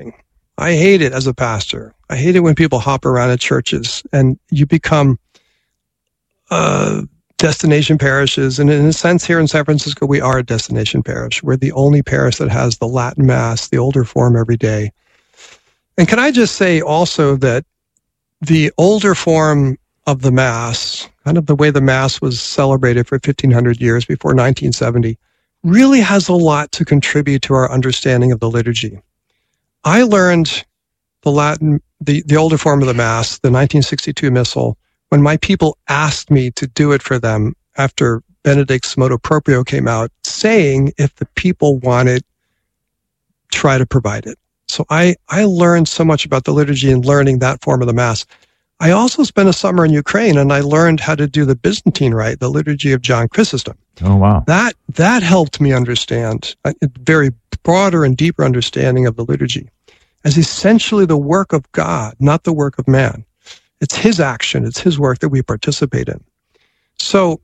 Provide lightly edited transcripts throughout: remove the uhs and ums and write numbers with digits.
I hate it as a pastor. I hate it when people hop around at churches and you become destination parishes. And in a sense, here in San Francisco, we are a destination parish. We're the only parish that has the Latin Mass, the older form every day. And can I just say also that the older form of the Mass, kind of the way the Mass was celebrated for 1,500 years before 1970, really has a lot to contribute to our understanding of the liturgy. I learned the older form of the Mass, the 1962 Missal, when my people asked me to do it for them after Benedict's Motu Proprio came out, saying if the people wanted, try to provide it. So I learned so much about the liturgy in learning that form of the Mass. I also spent a summer in Ukraine and I learned how to do the Byzantine Rite, the liturgy of John Chrysostom. Oh, wow. That helped me understand a very broader and deeper understanding of the liturgy as essentially the work of God, not the work of man. It's his action, it's his work that we participate in. So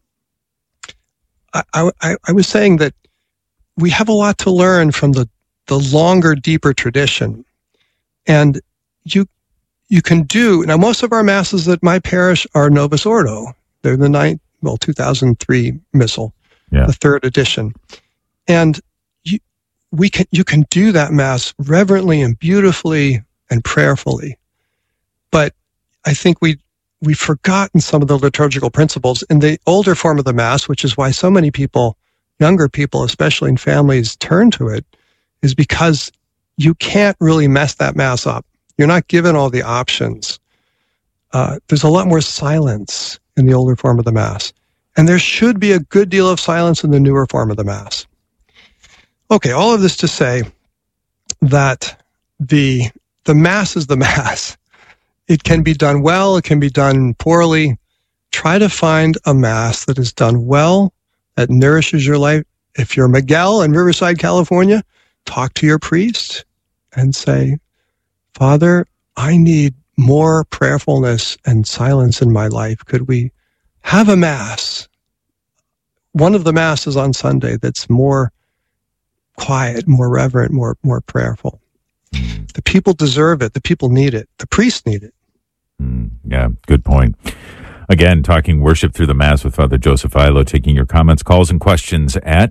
I was saying that we have a lot to learn from the longer, deeper tradition. And you can do, now most of our masses at my parish are Novus Ordo. They're the 2003 Missal, the third edition. And you can do that Mass reverently and beautifully and prayerfully. But I think we've forgotten some of the liturgical principles in the older form of the Mass, which is why so many people, younger people, especially in families, turn to it, is because you can't really mess that Mass up. You're not given all the options. There's a lot more silence in the older form of the Mass. And there should be a good deal of silence in the newer form of the Mass. Okay, all of this to say that the Mass is the Mass. It can be done well, it can be done poorly. Try to find a Mass that is done well, that nourishes your life. If you're Miguel in Riverside, California, talk to your priest and say, Father, I need more prayerfulness and silence in my life. Could we have a Mass? One of the Masses on Sunday that's more quiet, more reverent, more prayerful. The people deserve it. The people need it. The priests need it. Yeah, good point. Again, talking worship through the Mass with Father Joseph Illo, taking your comments, calls, and questions at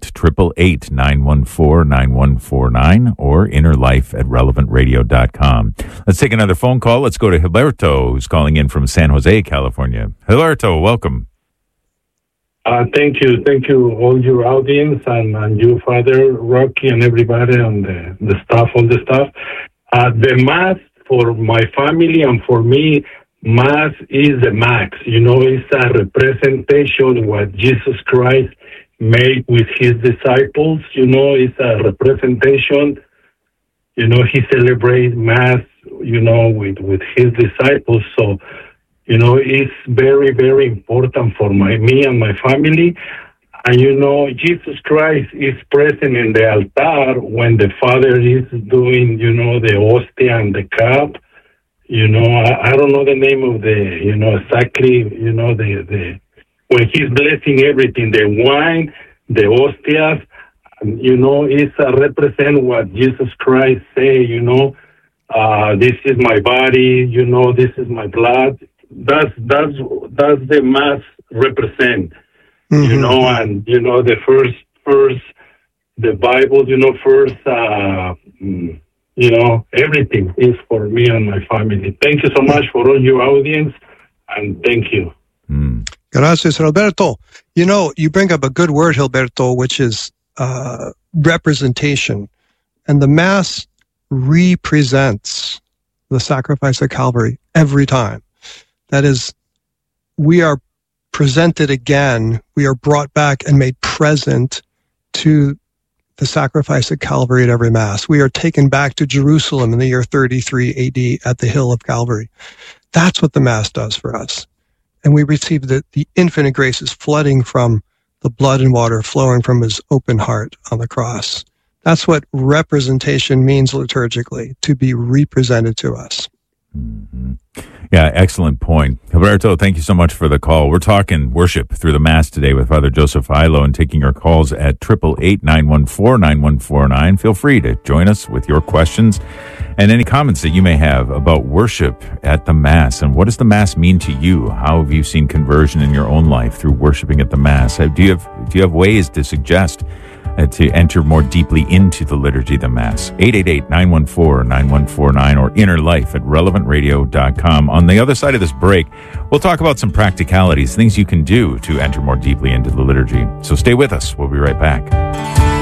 888-914-9149 or innerlife@relevantradio.com. Let's take another phone call. Let's go to Gilberto, who's calling in from San Jose, California. Gilberto, welcome. Thank you. Thank you, all your audience and you, Father Rocky, and everybody on the staff, all the staff. The Mass for my family and for me, Mass is the max. It's a representation of what Jesus Christ made with his disciples. It's a representation. He celebrates Mass, with his disciples. So, it's very, very important for me and my family. And, Jesus Christ is present in the altar when the Father is doing, the hostia and the cup. I don't know the name of exactly, when he's blessing everything, the wine, the hostias, it's represent what Jesus Christ say, this is my body, this is my blood. That's the Mass represent, and, the first, the Bible, everything is for me and my family. Thank you so much for all your audience, and thank you. Gracias, Gilberto. You bring up a good word, Gilberto, which is representation. And the Mass represents the sacrifice of Calvary every time. That is, we are presented again, we are brought back and made present to the sacrifice of Calvary at every Mass. We are taken back to Jerusalem in the year 33 AD at the hill of Calvary. That's what the Mass does for us. And we receive the infinite graces flooding from the blood and water flowing from his open heart on the cross. That's what representation means liturgically, to be represented to us. Yeah, excellent point. Roberto, thank you so much for the call. We're talking worship through the Mass today with Father Joseph Illo and taking your calls at 888-914-9149. Feel free to join us with your questions and any comments that you may have about worship at the Mass. And what does the Mass mean to you? How have you seen conversion in your own life through worshiping at the Mass? Do you have ways to suggest to enter more deeply into the liturgy of the Mass? 888-914-9149 or innerlife@relevantradio.com. On the other side of this break, we'll talk about some practicalities, things you can do to enter more deeply into the liturgy. So stay with us. We'll be right back.